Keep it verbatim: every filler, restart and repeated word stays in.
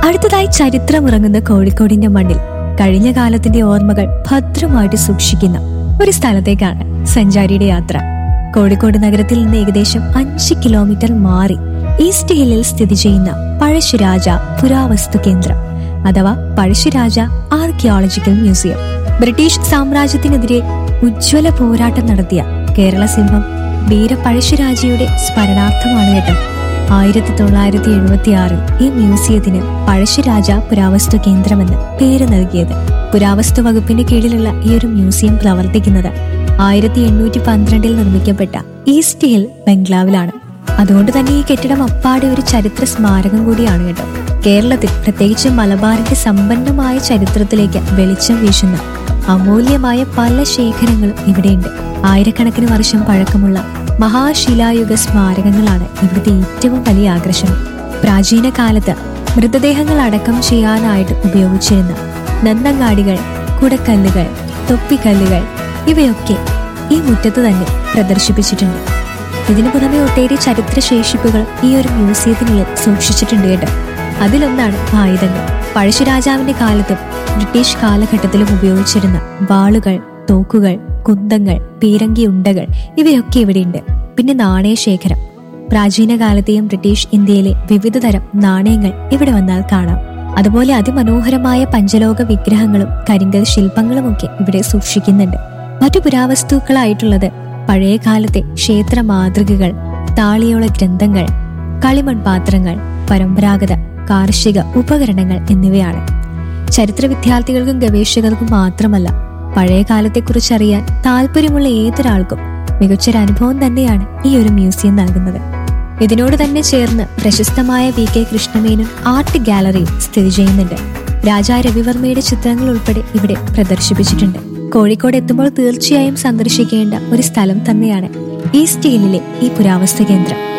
അടുത്തതായി ചരിത്രമുറങ്ങുന്ന കോഴിക്കോടിന്റെ മണ്ണിൽ കഴിഞ്ഞ കാലത്തിന്റെ ഓർമ്മകൾ ഭദ്രമായിട്ട് സൂക്ഷിക്കുന്ന ഒരു സ്ഥലത്തേക്കാണ് സഞ്ചാരിയുടെ യാത്ര. കോഴിക്കോട് നഗരത്തിൽ നിന്ന് ഏകദേശം അഞ്ച് കിലോമീറ്റർ മാറി ഈസ്റ്റ് ഹില്ലിൽ സ്ഥിതി ചെയ്യുന്ന പഴശ്ശിരാജ പുരാവസ്തു കേന്ദ്രം അഥവാ പഴശ്ശിരാജ ആർക്കിയോളജിക്കൽ മ്യൂസിയം. ബ്രിട്ടീഷ് സാമ്രാജ്യത്തിനെതിരെ ഉജ്ജ്വല പോരാട്ടം നടത്തിയ കേരള സിംഹം വീര പഴശ്ശിരാജയുടെ സ്മരണാർത്ഥമാണ് കേട്ടോ ആയിരത്തി തൊള്ളായിരത്തി എഴുപത്തി ആറിൽ ഈ മ്യൂസിയത്തിന് പഴശ്ശിരാജ പുരാവസ്തു കേന്ദ്രമെന്ന് പേര് നൽകിയത്. പുരാവസ്തു വകുപ്പിന്റെ കീഴിലുള്ള ഈ ഒരു മ്യൂസിയം പ്രവർത്തിക്കുന്നത് ആയിരത്തി എണ്ണൂറ്റി പന്ത്രണ്ടിൽ നിർമ്മിക്കപ്പെട്ട ഈസ്റ്റ് ഹിൽ ബംഗ്ലാവിലാണ്. അതുകൊണ്ട് തന്നെ ഈ കെട്ടിടം അപ്പാടെ ഒരു ചരിത്ര സ്മാരകം കൂടിയാണ് കേട്ടോ. കേരളത്തിൽ പ്രത്യേകിച്ച് മലബാറിന്റെ സമ്പന്നമായ ചരിത്രത്തിലേക്ക് വെളിച്ചം വീശുന്ന അമൂല്യമായ പല ശേഖരങ്ങളും ഇവിടെയുണ്ട്. ആയിരക്കണക്കിന് വർഷം പഴക്കമുള്ള മഹാശിലായുഗ സ്മാരകങ്ങളാണ് ഇവിടുത്തെ ഏറ്റവും വലിയ ആകർഷണം. പ്രാചീന കാലത്ത് മൃതദേഹങ്ങൾ അടക്കം ചെയ്യാനായിട്ട് ഉപയോഗിച്ചിരുന്ന നന്നങ്ങാടികൾ, കുടക്കല്ലുകൾ, തൊപ്പിക്കല്ലുകൾ ഇവയൊക്കെ ഈ മുറ്റത്ത് തന്നെ പ്രദർശിപ്പിച്ചിട്ടുണ്ട്. ഇതിനു പുറമെ ഒട്ടേറെ ചരിത്രശേഷിപ്പുകൾ ഈ ഒരു മ്യൂസിയത്തിനുള്ളിൽ സൂക്ഷിച്ചിട്ടുണ്ട് കേട്ടോ. അതിലൊന്നാണ് ആയുധങ്ങൾ. പഴശ്ശിരാജാവിന്റെ കാലത്തും ബ്രിട്ടീഷ് കാലഘട്ടത്തിലും ഉപയോഗിച്ചിരുന്ന വാളുകൾ, തോക്കുകൾ, കുന്തങ്ങൾ, പീരങ്കി ഉണ്ടകൾ ഇവയൊക്കെ ഇവിടെയുണ്ട്. പിന്നെ നാണയശേഖരം. പ്രാചീന കാലത്തെയും ബ്രിട്ടീഷ് ഇന്ത്യയിലെ വിവിധ തരം നാണയങ്ങൾ ഇവിടെ വന്നാൽ കാണാം. അതുപോലെ അതിമനോഹരമായ പഞ്ചലോക വിഗ്രഹങ്ങളും കരിങ്കൽ ശില്പങ്ങളുമൊക്കെ ഇവിടെ സൂക്ഷിക്കുന്നുണ്ട്. മറ്റു പുരാവസ്തുക്കളായിട്ടുള്ളത് പഴയ കാലത്തെ ക്ഷേത്ര മാതൃകകൾ, താളിയോള ഗ്രന്ഥങ്ങൾ, കളിമൺ പാത്രങ്ങൾ, പരമ്പരാഗത കാർഷിക ഉപകരണങ്ങൾ എന്നിവയാണ്. ചരിത്ര വിദ്യാർത്ഥികൾക്കും ഗവേഷകർക്കും മാത്രമല്ല, പഴയ കാലത്തെക്കുറിച്ചറിയാൻ താല്പര്യമുള്ള ഏതൊരാൾക്കും മികച്ചൊരു അനുഭവം തന്നെയാണ് ഈ ഒരു മ്യൂസിയം നൽകുന്നത്. ഇതിനോട് തന്നെ ചേർന്ന് പ്രശസ്തമായ V K Krishna Menon art gallery സ്ഥിതി ചെയ്യുന്നുണ്ട്. രാജാ രവിവർമ്മയുടെ ചിത്രങ്ങൾ ഉൾപ്പെടെ ഇവിടെ പ്രദർശിപ്പിച്ചിട്ടുണ്ട്. കോഴിക്കോട് എത്തുമ്പോൾ തീർച്ചയായും സന്ദർശിക്കേണ്ട ഒരു സ്ഥലം തന്നെയാണ് ഈസ്റ്റ് ഹില്ലിലെ ഈ പുരാവസ്തു കേന്ദ്രം.